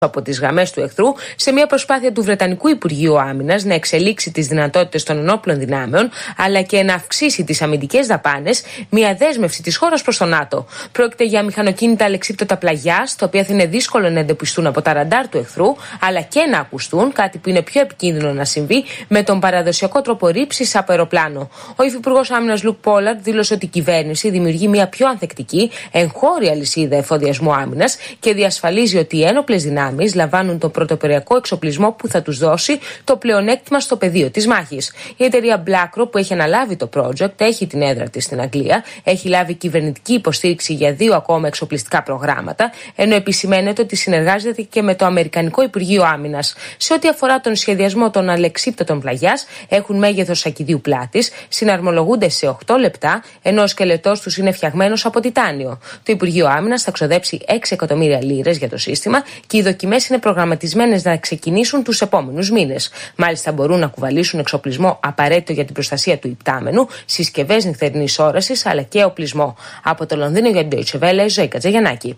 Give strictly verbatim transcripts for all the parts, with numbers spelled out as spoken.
από τις γραμμές του εχθρού σε μια προσπάθεια του Βρετανικού Υπουργείου Άμυνας να εξελίξει τις δυνατότητες των ενόπλων δυνάμεων αλλά και να αυξήσει τις αμυντικές δαπάνες, μια δέσμευση της χώρας προς το ΝΑΤΟ. Πρόκειται για μηχανοκίνητα αλεξίπτωτα πλαγιάς, τα οποία θα είναι δύσκολο να εντοπιστούν από τα ραντάρ του εχθρού αλλά και να ακουστούν, κάτι που είναι πιο επικίνδυνο να συμβεί με τον παραδοσιακό τρόπο ρήψης από αεροπλάνο. Ο Υφυπουργός Άμυνας Λουκ Πόλαρντ δήλωσε ότι η κυβέρνηση δημιουργεί μια πιο ανθεκτική εγχώρια λυσίδα εφοδιασμού άμυνας και διασφαλίζει ότι οι ένοπλες δυνάμεις λαμβάνουν το πρωτοποριακό εξοπλισμό που θα τους δώσει το πλεονέκτημα στο πεδίο της μάχης. Η εταιρεία BlackRock, που έχει αναλάβει το project, έχει την έδρα της στην Αγγλία, έχει λάβει κυβερνητική υποστήριξη για δύο ακόμα εξοπλιστικά προγράμματα, ενώ επισημαίνεται ότι συνεργάζεται και με το Αμερικανικό Υπουργείο Άμυνας. Σε ό,τι αφορά τον σχεδιασμό των αλεξίπτωτων πλαγιάς, έχουν μέγεθος σακιδίου πλάτης, συναρμολογούνται σε οκτώ λεπτά, ενώ ο σκελετός τους είναι φτιαγμένος από τιτάνιο. Το Υπουργείο Άμυνας θα ξοδέψει έξι εκατομμύρια λίρες για το σύστημα και οι δοκιμές είναι προγραμματισμένες να ξεκινήσουν τους επόμενους μήνες. Μάλιστα, μπορούν να κουβαλήσουν εξοπλισμό απαραίτητο για την προστασία του υπτάμενου, συσκευές νυχτερινής όρασης αλλά και οπλισμό. Από το Λονδίνο για την Deutsche Welle, Ζωή Κατζαγιαννάκη.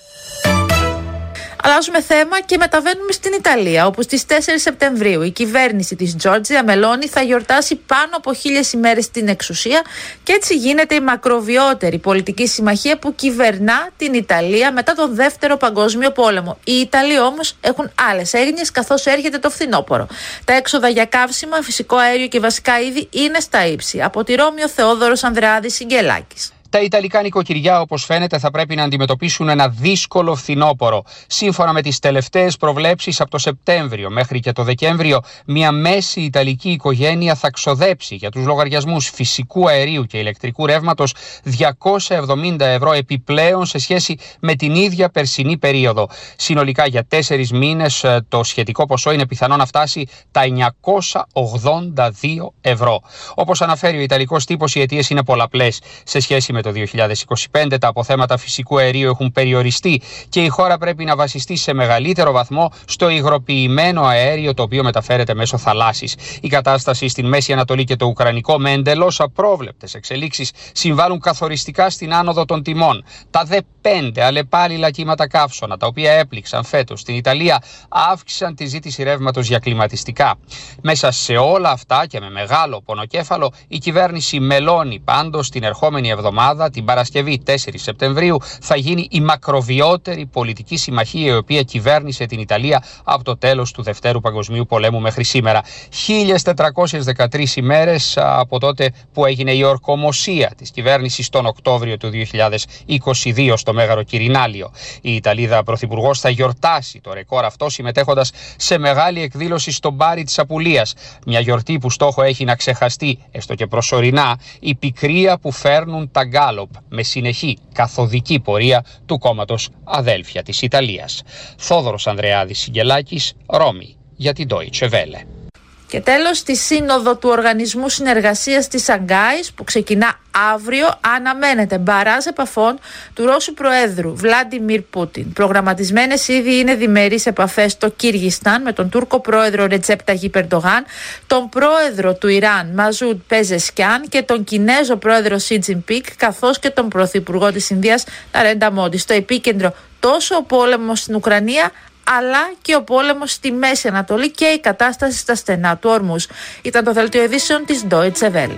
Αλλάζουμε θέμα και μεταβαίνουμε στην Ιταλία, όπου στις τέσσερις Σεπτεμβρίου η κυβέρνηση της Τζόρτζια Μελόνι θα γιορτάσει πάνω από χίλιες ημέρες στην εξουσία και έτσι γίνεται η μακροβιότερη πολιτική συμμαχία που κυβερνά την Ιταλία μετά τον Δεύτερο Παγκόσμιο Πόλεμο. Οι Ιταλοί όμως έχουν άλλες έγνοιες καθώς έρχεται το φθινόπωρο. Τα έξοδα για καύσιμα, φυσικό αέριο και βασικά είδη είναι στα ύψη. Από τη Ρώμη ο Θεόδωρος Ανδρεάδης Συγγελάκης. Τα Ιταλικά νοικοκυριά, όπως φαίνεται, θα πρέπει να αντιμετωπίσουν ένα δύσκολο φθινόπωρο. Σύμφωνα με τις τελευταίες προβλέψεις, από το Σεπτέμβριο μέχρι και το Δεκέμβριο, μια μέση Ιταλική οικογένεια θα ξοδέψει για τους λογαριασμούς φυσικού αερίου και ηλεκτρικού ρεύματος διακόσια εβδομήντα ευρώ επιπλέον σε σχέση με την ίδια περσινή περίοδο. Συνολικά για τέσσερις μήνες το σχετικό ποσό είναι πιθανό να φτάσει τα εννιακόσια ογδόντα δύο ευρώ. Όπως αναφέρει ο Ιταλικός τύπος, οι αιτίες είναι πολλαπλές. Σε σχέση με το δύο χιλιάδες είκοσι πέντε τα αποθέματα φυσικού αερίου έχουν περιοριστεί και η χώρα πρέπει να βασιστεί σε μεγαλύτερο βαθμό στο υγροποιημένο αέριο, το οποίο μεταφέρεται μέσω θαλάσσης. Η κατάσταση στην Μέση Ανατολή και το Ουκρανικό με εντελώς απρόβλεπτες εξελίξεις συμβάλλουν καθοριστικά στην άνοδο των τιμών. Τα δε πέντε αλλεπάλληλα κύματα καύσωνα, τα οποία έπληξαν φέτος στην Ιταλία, αύξησαν τη ζήτηση ρεύματος για κλιματιστικά. Μέσα σε όλα αυτά και με μεγάλο πονοκέφαλο, η κυβέρνηση Μελόνι πάντως την ερχόμενη εβδομάδα, την Παρασκευή τέσσερις Σεπτεμβρίου, θα γίνει η μακροβιότερη πολιτική συμμαχία η οποία κυβέρνησε την Ιταλία από το τέλος του Δευτέρου Παγκοσμίου Πολέμου μέχρι σήμερα. χίλιες τετρακόσιες δεκατρείς ημέρες από τότε που έγινε η ορκομοσία της κυβέρνησης τον Οκτώβριο του δύο χιλιάδες είκοσι δύο στο Μέγαρο Κυρινάλιο. Η Ιταλίδα Πρωθυπουργός θα γιορτάσει το ρεκόρ αυτό συμμετέχοντας σε μεγάλη εκδήλωση στο Μπάρι της Απουλίας. Μια γιορτή που στόχο έχει να ξεχαστεί, έστω και προσωρινά, η πικρία που φέρνουν τα γκάλοπ με συνεχή καθοδική πορεία του κόμματος Αδέλφια της Ιταλίας. Θόδωρος Ανδρεάδης Συγγελάκης, Ρώμη, για την Deutsche Welle. Και τέλος, στη σύνοδο του Οργανισμού Συνεργασίας της Σανγκάης που ξεκινά αύριο, αναμένεται μπαράζ επαφών του Ρώσου Προέδρου Βλάντιμιρ Πούτιν. Προγραμματισμένες ήδη είναι διμερείς επαφές στο Κυργιστάν με τον Τούρκο Πρόεδρο Ρετζέπ Ταγίπ Ερντογάν, τον Πρόεδρο του Ιράν Μαζούντ Πεζεσκιάν και τον Κινέζο Πρόεδρο Σι Τζινπίνγκ, καθώς και τον Πρωθυπουργό της Ινδίας Ναρέντα Μόντι. Στο επίκεντρο τόσο ο πόλεμος στην Ουκρανία, αλλά και ο πόλεμος στη Μέση Ανατολή και η κατάσταση στα στενά του Ορμούζ. Ήταν το δελτίο ειδήσεων της Deutsche Welle.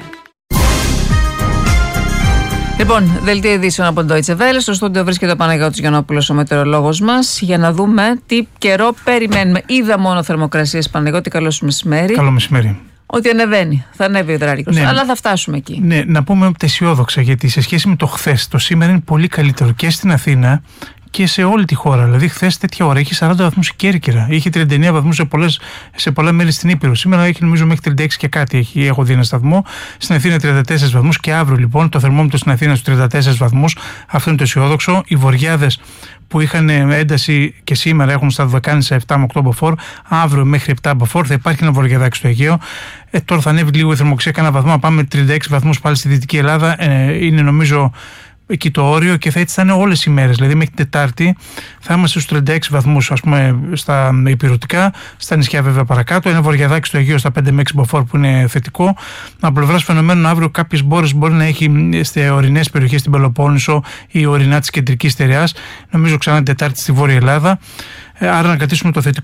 Λοιπόν, δελτίο ειδήσεων από την Deutsche Welle. Στο στούντιο βρίσκεται ο Παναγιώτης Γιαννόπουλος, ο μετεωρολόγος μας, για να δούμε τι καιρό περιμένουμε. Είδα μόνο θερμοκρασίες, Παναγιώτη, καλώς μεσημέρι. Καλό μεσημέρι. Ότι ανεβαίνει, θα ανέβει ο υδράρικος, ναι, αλλά θα φτάσουμε εκεί. Ναι, να πούμε αισιόδοξα, γιατί σε σχέση με το χθες, το σήμερα είναι πολύ καλύτερο και στην Αθήνα και σε όλη τη χώρα. Δηλαδή, χθες τέτοια ώρα είχε σαράντα βαθμούς η Κέρκυρα, είχε τριάντα εννέα βαθμούς σε, πολλές, σε πολλά μέρη στην Ήπειρο. Σήμερα έχει νομίζω μέχρι τριάντα έξι και κάτι. Έχει, έχω δει ένα σταθμό. Στην Αθήνα τριάντα τέσσερις βαθμούς και αύριο λοιπόν το θερμόμετρο στην Αθήνα στους τριάντα τέσσερις βαθμούς. Αυτό είναι το αισιόδοξο. Οι βοριάδες που είχαν ένταση και σήμερα έχουν στα Δωδεκάνησα επτά με οκτώ μποφόρ. Αύριο μέχρι επτά μποφόρ θα υπάρχει ένα βοριαδάκι στο Αιγαίο. Ε, τώρα θα ανέβει λίγο η θερμοξία, κάνα βαθμό. Πάμε τριάντα έξι βαθμούς πάλι στη Δυτική Ελλάδα. Ε, είναι νομίζω εκεί το όριο και θα έτσι θα είναι όλες οι μέρες. Δηλαδή μέχρι την Τετάρτη θα είμαστε στους τριάντα έξι βαθμούς, ας πούμε, στα υπηρετικά, στα νησιά βέβαια παρακάτω. Ένα βοριαδάκι στο Αιγαίο στα πέντε με έξι μποφόρ που είναι θετικό. Από πλευράς φαινομένων, αύριο κάποιες μπόρες μπορεί να έχει σε ορεινές περιοχές στην Πελοπόννησο ή ορεινά της κεντρικής στερεάς. Νομίζω ξανά την Τετάρτη στη Βόρεια Ελλάδα. άρα να κρατήσουμε το θετικό